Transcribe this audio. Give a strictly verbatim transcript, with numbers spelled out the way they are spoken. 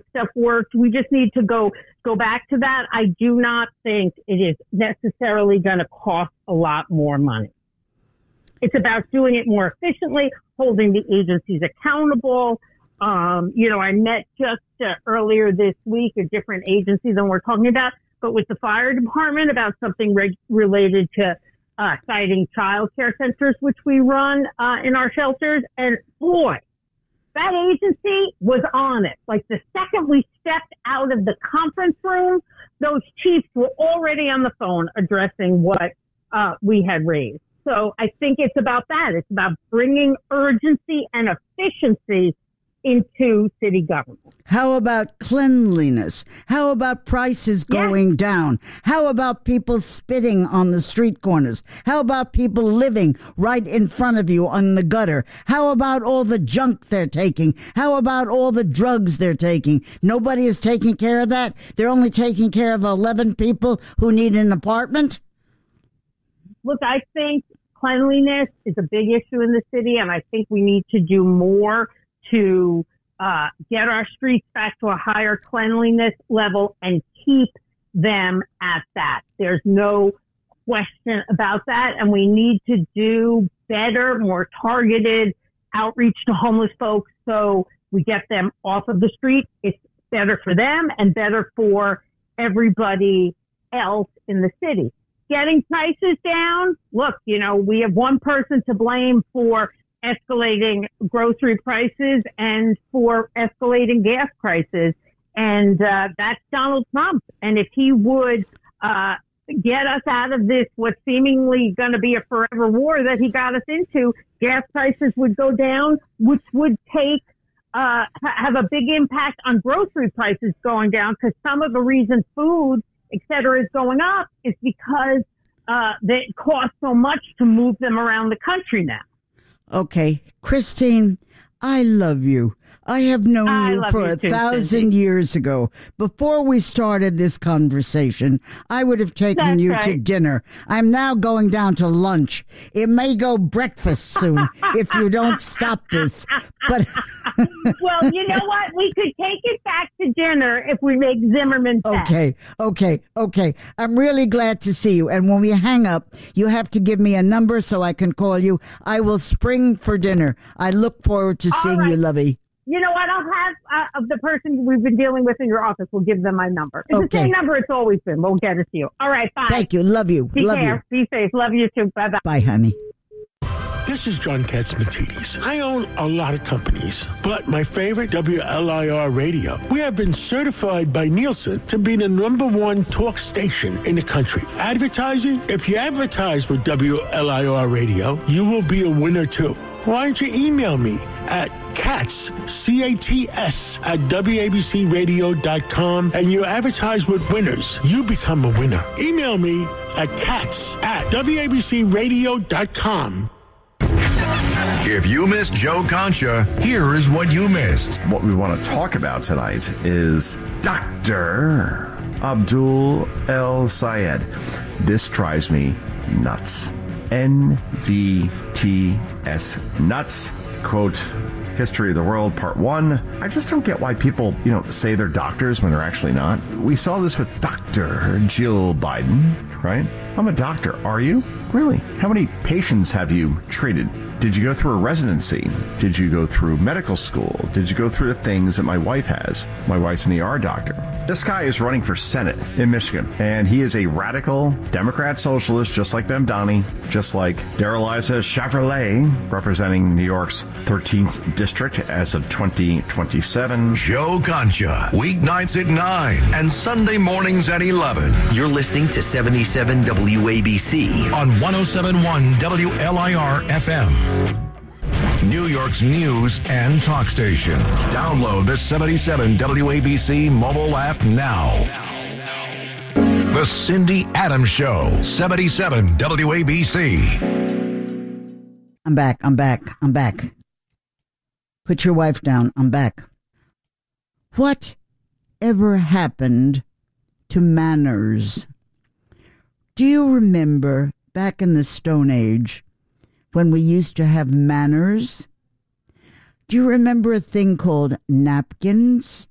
stuff worked. We just need to go go back to that. I do not think it is necessarily going to cost a lot more money. It's about doing it more efficiently, holding the agencies accountable. Um, you know, I met just uh, earlier this week a different agency than we're talking about, but with the fire department about something reg- related to uh, citing child care centers, which we run uh, in our shelters. And boy, that agency was on it. Like the second we stepped out of the conference room, those chiefs were already on the phone addressing what uh, we had raised. So I think it's about that. It's about bringing urgency and efficiency into city government. How about cleanliness? How about prices going yes. down? How about people spitting on the street corners? How about people living right in front of you on the gutter? How about all the junk they're taking? How about all the drugs they're taking? Nobody is taking care of that. They're only taking care of eleven people who need an apartment. Look, I think cleanliness is a big issue in the city, and I think we need to do more to uh, get our streets back to a higher cleanliness level and keep them at that. There's no question about that. And we need to do better, more targeted outreach to homeless folks so we get them off of the street. It's better for them and better for everybody else in the city. Getting prices down. Look, you know, we have one person to blame for escalating grocery prices and for escalating gas prices. And uh, that's Donald Trump. And if he would uh, get us out of this, what's seemingly going to be a forever war that he got us into, gas prices would go down, which would take uh, have a big impact on grocery prices going down, because some of the reason food, et cetera, is going up is because uh, it costs so much to move them around the country now. Okay, Christine, I love you. I have known I you for you a too, thousand Cindy. years ago. Before we started this conversation, I would have taken That's you right. to dinner. I'm now going down to lunch. It may go breakfast soon if you don't stop this. But well, you know what? We could take it back to dinner if we make Zimmerman fat. Okay, okay, okay. I'm really glad to see you. And when we hang up, you have to give me a number so I can call you. I will spring for dinner. I look forward to All seeing right. you, Lovey. You know what? I'll have uh, of the person we've been dealing with in your office. We'll give them my number. It's Okay. the same number it's always been. We'll get it to you. All right. Bye. Thank you. Love you. Be Love care. Be safe. Love you too. Bye bye. you. Bye, honey. This is John Katzmatidis. I own a lot of companies, but my favorite, W L I R Radio. We have been certified by Nielsen to be the number one talk station in the country. Advertising? If you advertise with W L I R Radio, you will be a winner too. Why don't you email me at Katz, C A T S, at W A B C radio dot com, and you advertise with winners. You become a winner. Email me at Katz at W A B C radio dot com. If you missed Joe Concha, here is what you missed. What we want to talk about tonight is Doctor Abdul El Sayed. This drives me nuts. N V T S, nuts. Quote, History of the World, Part one. I just don't get why people, you know, say they're doctors when they're actually not. We saw this with Doctor Jill Biden, right? I'm a doctor. Are you? Really? How many patients have you treated? Did you go through a residency? Did you go through medical school? Did you go through the things that my wife has? My wife's an E R doctor. This guy is running for Senate in Michigan, and he is a radical Democrat socialist, just like Mamdani, just like Darrell-Issa Chevrolet, representing New York's thirteenth district as of twenty twenty-seven. Joe Concha, weeknights at nine and Sunday mornings at eleven. You're listening to seventy-seven W A B C on one oh seven point one W L I R F M. New York's news and talk station. Download the seventy-seven W A B C mobile app now. The Cindy Adams Show, seventy-seven W A B C. I'm back. I'm back. I'm back. Put your wife down. I'm back. What ever happened to manners? Do you remember back in the Stone Age when we used to have manners? Do you remember a thing called napkins?